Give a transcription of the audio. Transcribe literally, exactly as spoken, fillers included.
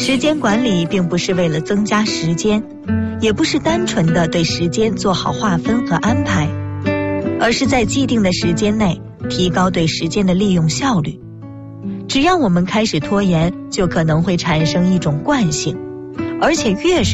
时间管理并不是为了增加时间，也不是单纯的对时间做好划分和安排，而是在既定的时间内提高对时间的利用效率。只要我们开始拖延，就可能会产生一种惯性，而且越是